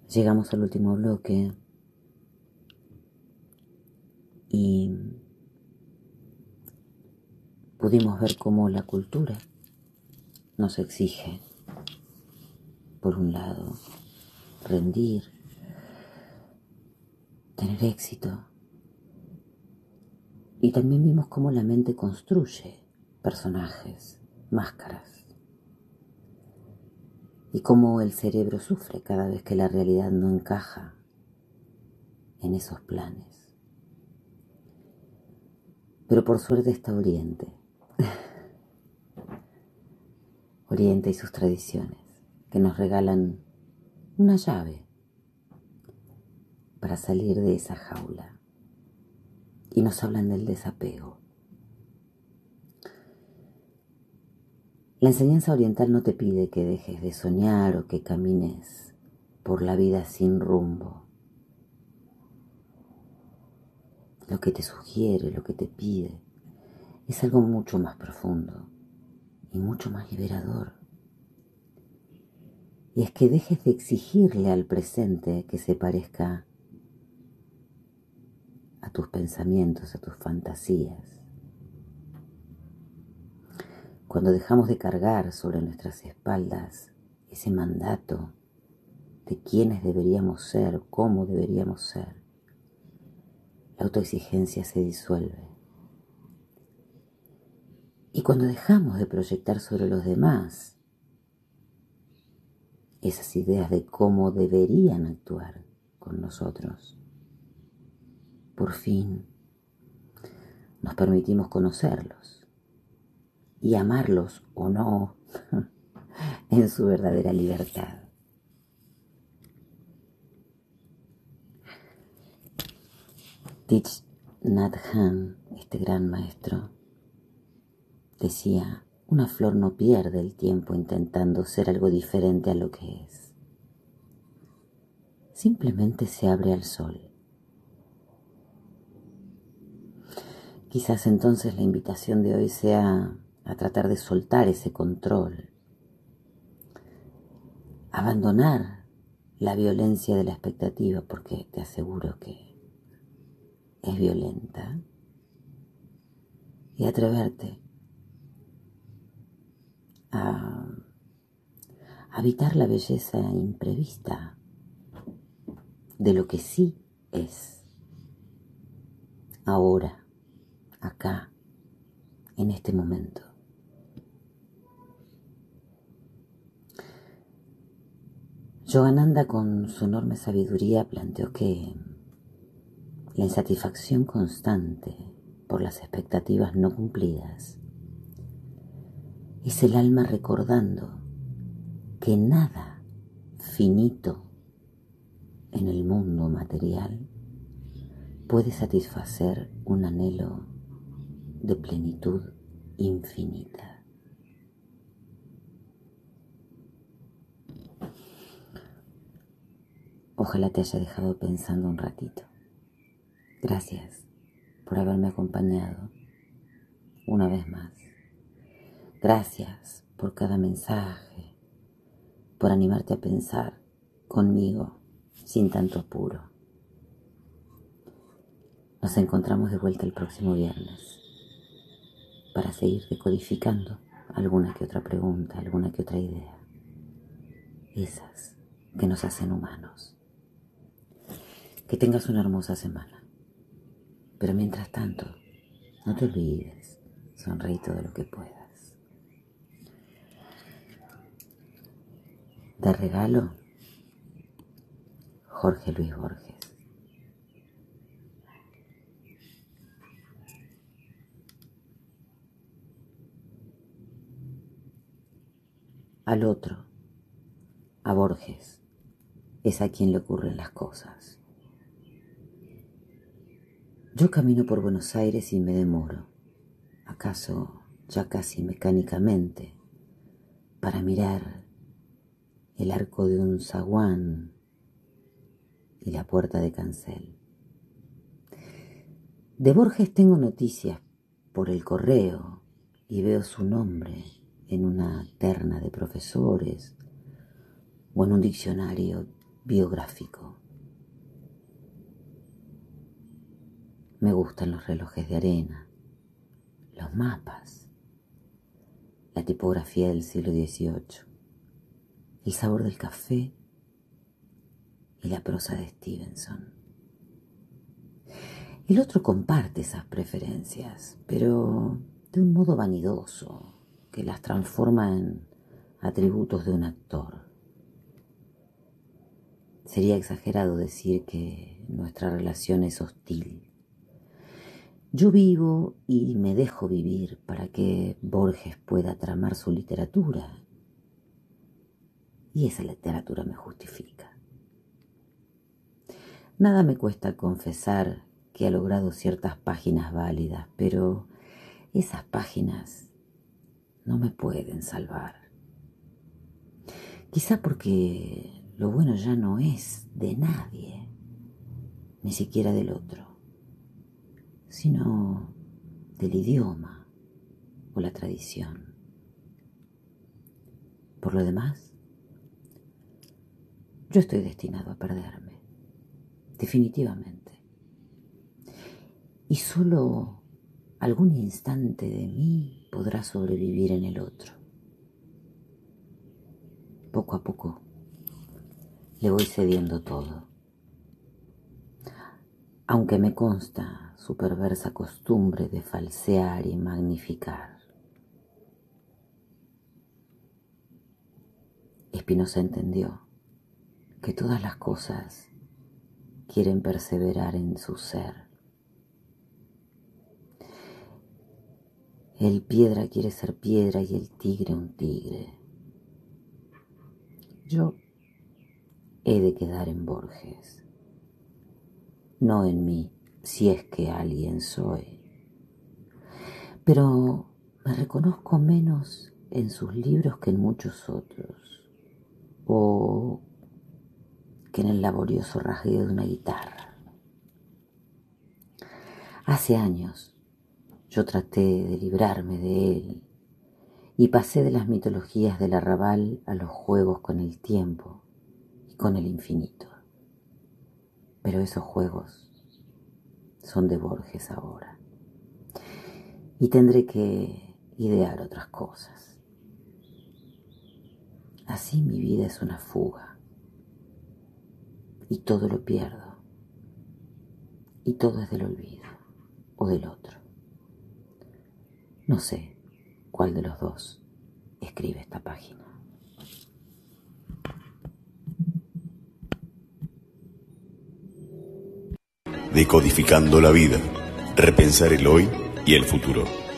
Llegamos al último bloque y pudimos ver cómo la cultura nos exige, por un lado, rendir, tener éxito, y también vimos cómo la mente construye personajes, máscaras, y cómo el cerebro sufre cada vez que la realidad no encaja en esos planes. Pero por suerte está Oriente. Oriente y sus tradiciones, que nos regalan una llave para salir de esa jaula. Y nos hablan del desapego. La enseñanza oriental no te pide que dejes de soñar o que camines por la vida sin rumbo. Lo que te sugiere, lo que te pide, es algo mucho más profundo y mucho más liberador. Y es que dejes de exigirle al presente que se parezca a tus pensamientos, a tus fantasías. Cuando dejamos de cargar sobre nuestras espaldas ese mandato de quiénes deberíamos ser, cómo deberíamos ser, la autoexigencia se disuelve. Y cuando dejamos de proyectar sobre los demás esas ideas de cómo deberían actuar con nosotros, por fin nos permitimos conocerlos y amarlos o no en su verdadera libertad. Thich Nhat Hanh, este gran maestro, decía: una flor no pierde el tiempo intentando ser algo diferente a lo que es. Simplemente se abre al sol. Quizás entonces la invitación de hoy sea a tratar de soltar ese control, abandonar la violencia de la expectativa, porque te aseguro que es violenta, y atreverte a habitar la belleza imprevista de lo que sí es, ahora, acá, en este momento. Yogananda, con su enorme sabiduría, planteó que la insatisfacción constante por las expectativas no cumplidas es el alma recordando que nada finito en el mundo material puede satisfacer un anhelo de plenitud infinita. Ojalá te haya dejado pensando un ratito. Gracias por haberme acompañado una vez más. Gracias por cada mensaje, por animarte a pensar conmigo sin tanto apuro. Nos encontramos de vuelta el próximo viernes para seguir decodificando alguna que otra pregunta, alguna que otra idea. Esas que nos hacen humanos. Que tengas una hermosa semana. Pero mientras tanto, no te olvides, sonreí todo lo que puedas. De regalo, Jorge Luis Borges. Al otro, a Borges, es a quien le ocurren las cosas. Yo camino por Buenos Aires y me demoro, acaso ya casi mecánicamente, para mirar el arco de un zaguán y la puerta de cancel. De Borges tengo noticias por el correo y veo su nombre en una terna de profesores o en un diccionario biográfico. Me gustan los relojes de arena, los mapas, la tipografía del siglo XVIII, el sabor del café y la prosa de Stevenson. El otro comparte esas preferencias, pero de un modo vanidoso, que las transforma en atributos de un actor. Sería exagerado decir que nuestra relación es hostil. Yo vivo y me dejo vivir para que Borges pueda tramar su literatura. Y esa literatura me justifica. Nada me cuesta confesar que ha logrado ciertas páginas válidas, pero esas páginas no me pueden salvar. Quizá porque lo bueno ya no es de nadie, ni siquiera del otro, sino del idioma o la tradición. Por lo demás, yo estoy destinado a perderme, definitivamente. Y solo algún instante de mí podrá sobrevivir en el otro. Poco a poco le voy cediendo todo, aunque me consta su perversa costumbre de falsear y magnificar. Spinoza entendió que todas las cosas quieren perseverar en su ser. El piedra quiere ser piedra y el tigre un tigre. Yo he de quedar en Borges, no en mí, si es que alguien soy. Pero me reconozco menos en sus libros que en muchos otros, o que en el laborioso rasgueo de una guitarra. Hace años yo traté de librarme de él y pasé de las mitologías del arrabal a los juegos con el tiempo y con el infinito. Pero esos juegos son de Borges ahora y tendré que idear otras cosas. Así mi vida es una fuga y todo lo pierdo y todo es del olvido o del otro. No sé cuál de los dos escribe esta página. Decodificando la vida, repensar el hoy y el futuro.